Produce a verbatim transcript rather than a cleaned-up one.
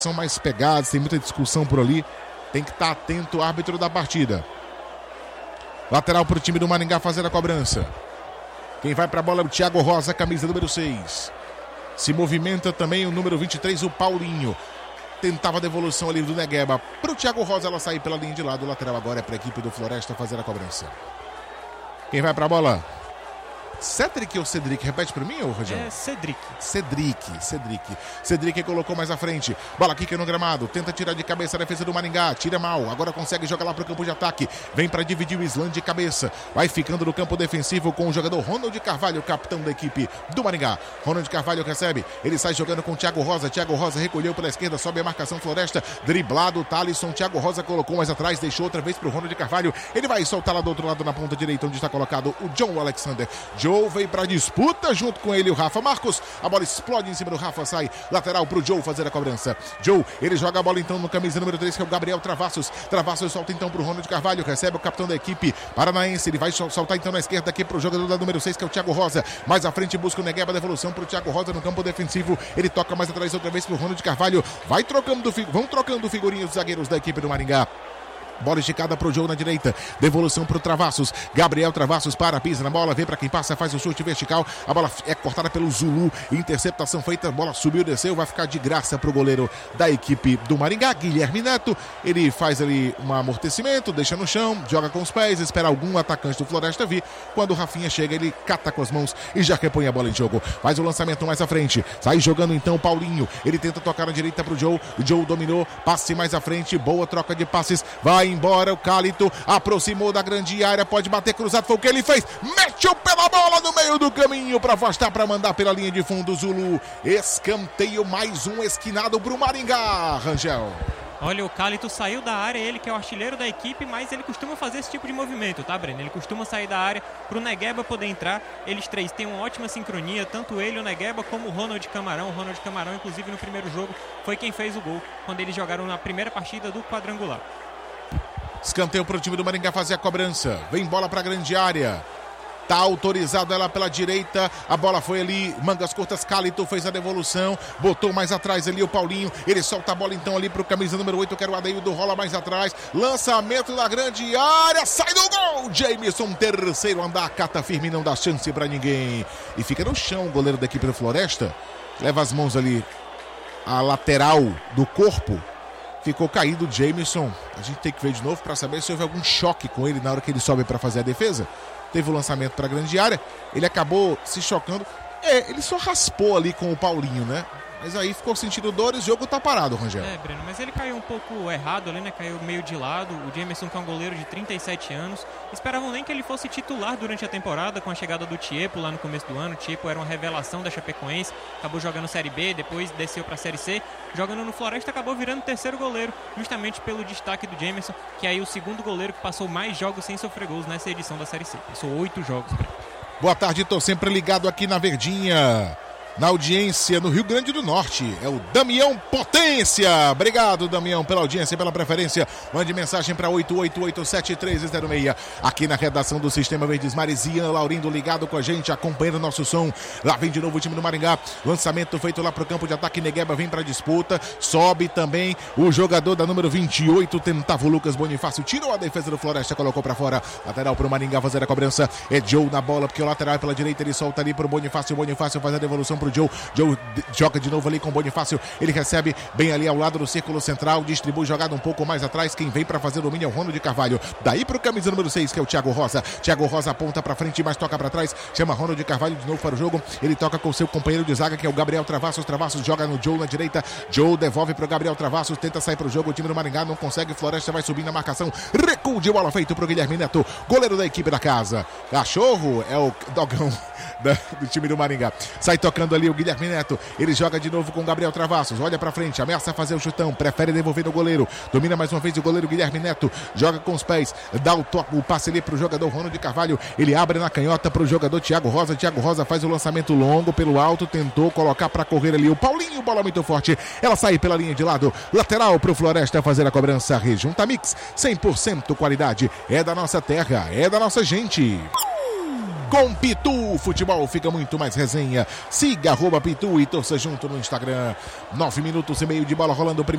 São mais pegados, tem muita discussão por ali. Tem que estar atento o árbitro da partida. Lateral para o time do Maringá fazer a cobrança. Quem vai para a bola é o Thiago Rosa, camisa número seis. Se movimenta também o número vinte e três, o Paulinho. Tentava a devolução ali do Negueba para o Thiago Rosa, ela sair pela linha de lado. O lateral agora é para a equipe do Floresta fazer a cobrança. Quem vai para a bola? Cedric ou Cedric? Repete para mim, ô Rogério? É Cedric. Cedric, Cedric. Cedric colocou mais à frente. Bola quica no gramado. Tenta tirar de cabeça a defesa do Maringá. Tira mal. Agora consegue jogar lá para o campo de ataque. Vem para dividir o slam de cabeça. Vai ficando no campo defensivo com o jogador Ronald Carvalho, capitão da equipe do Maringá. Ronald Carvalho recebe. Ele sai jogando com o Thiago Rosa. Thiago Rosa recolheu pela esquerda. Sobe a marcação Floresta. Driblado. Thalisson. Thiago Rosa colocou mais atrás. Deixou outra vez para o Ronald Carvalho. Ele vai soltar lá do outro lado na ponta direita, onde está colocado o John Alexander. Joe veio para a disputa junto com ele o Rafa Marcos. A bola explode em cima do Rafa, sai lateral para o Joe fazer a cobrança. Joe, ele joga a bola então no camisa número três, que é o Gabriel Travassos. Travassos solta então para o Ronald Carvalho, recebe o capitão da equipe paranaense. Ele vai soltar então na esquerda aqui para o jogador da número seis, que é o Thiago Rosa. Mais à frente busca o Negueba, devolução para o Thiago Rosa no campo defensivo. Ele toca mais atrás outra vez para o Ronald Carvalho. Vai trocando, vão trocando figurinhas os zagueiros da equipe do Maringá. Bola esticada pro Joe na direita. Devolução pro Travassos. Gabriel Travassos para, pisa na bola. Vem para quem passa, faz o chute vertical. A bola é cortada pelo Zulu. Interceptação feita. A bola subiu, desceu. Vai ficar de graça pro goleiro da equipe do Maringá, Guilherme Neto. Ele faz ali um amortecimento, deixa no chão, joga com os pés, espera algum atacante do Floresta vir. Quando o Rafinha chega, ele cata com as mãos e já repõe a bola em jogo. Faz o lançamento mais à frente. Sai jogando então o Paulinho. Ele tenta tocar na direita pro Joe. O Joe dominou. Passe mais à frente. Boa troca de passes. Vai embora o Cálito, aproximou da grande área, pode bater cruzado, foi o que ele fez, meteu pela bola no meio do caminho para afastar, para mandar pela linha de fundo. Zulu, escanteio, mais um esquinado pro Maringá, Rangel. Olha, o Cálito saiu da área, ele que é o artilheiro da equipe, mas ele costuma fazer esse tipo de movimento, tá, Breno? Ele costuma sair da área pro Negueba poder entrar. Eles três têm uma ótima sincronia, tanto ele, o Negueba, como o Ronald Camarão. O Ronald Camarão, inclusive, no primeiro jogo, foi quem fez o gol, quando eles jogaram na primeira partida do quadrangular. Escanteio para o time do Maringá fazer a cobrança. Vem bola para a grande área. Tá autorizado ela pela direita. A bola foi ali, mangas curtas. Cálito fez a devolução. Botou mais atrás ali o Paulinho. Ele solta a bola então ali para o camisa número oito, que era o Adeildo. Rola mais atrás. Lançamento da grande área. Sai do gol. Jameson, terceiro andar. Cata firme, não dá chance para ninguém. E fica no chão o goleiro da equipe do Floresta. Leva as mãos ali. A lateral do corpo. Ficou caído o Jameson. A gente tem que ver de novo para saber se houve algum choque com ele na hora que ele sobe para fazer a defesa. Teve o lançamento para a grande área. Ele acabou se chocando. É, ele só raspou ali com o Paulinho, né? Mas aí ficou sentindo dores, o jogo tá parado, Rangel. É, Breno, mas ele caiu um pouco errado ali, né? Caiu meio de lado. O Jameson, que é um goleiro de trinta e sete anos. Esperavam nem que ele fosse titular durante a temporada, com a chegada do Tiepo lá no começo do ano. O Tiepo era uma revelação da Chapecoense. Acabou jogando Série B, depois desceu pra Série C. Jogando no Floresta, acabou virando terceiro goleiro, justamente pelo destaque do Jameson, que é aí o segundo goleiro que passou mais jogos sem sofrer gols nessa edição da Série C. Passou oito jogos, Breno. Boa tarde, tô sempre ligado aqui na Verdinha. Na audiência no Rio Grande do Norte, é o Damião Potência. Obrigado, Damião, pela audiência, pela preferência. Mande mensagem para oito oito oito sete três zero seis. Aqui na redação do Sistema Verdes Mares, Ian Laurindo ligado com a gente, acompanhando o nosso som. Lá vem de novo o time do Maringá. Lançamento feito lá pro campo de ataque. Negueba vem pra disputa. Sobe também o jogador da número vinte e oito. Tentava o Lucas Bonifácio. Tirou a defesa do Floresta, colocou pra fora. Lateral pro Maringá fazer a cobrança. É Joe na bola, porque o lateral é pela direita. Ele solta ali pro Bonifácio. O Bonifácio faz a devolução pro Joe. Joe joga de novo ali com o Bonifácio. Ele recebe bem ali ao lado do círculo central. Distribui jogada um pouco mais atrás. Quem vem para fazer o domínio é o Ronald Carvalho. Daí pro camisa número seis, que é o Thiago Rosa. Thiago Rosa aponta para frente, mas toca para trás. Chama Ronald Carvalho de novo para o jogo. Ele toca com seu companheiro de zaga, que é o Gabriel Travassos. Travassos joga no Joe na direita. Joe devolve pro Gabriel Travassos. Tenta sair pro jogo. O time do Maringá não consegue. Floresta vai subir na marcação. Recuo de bola feito pro Guilherme Neto, goleiro da equipe da casa. Cachorro é o dogão da, do time do Maringá. Sai tocando ali o Guilherme Neto. Ele joga de novo com o Gabriel Travassos. Olha pra frente, ameaça fazer o chutão. Prefere devolver no goleiro. Domina mais uma vez o goleiro Guilherme Neto. Joga com os pés. Dá o, to- o passe ali pro jogador Ronald Carvalho. Ele abre na canhota pro jogador Thiago Rosa. Thiago Rosa faz o lançamento longo pelo alto. Tentou colocar pra correr ali o Paulinho. Bola muito forte. Ela sai pela linha de lado. Lateral pro Floresta fazer a cobrança. Rejunta Mix. cem por cento qualidade. É da nossa terra. É da nossa gente. Com Pitu Futebol fica muito mais resenha. Siga arroba Pitu e torça junto no Instagram. Nove minutos e meio de bola rolando.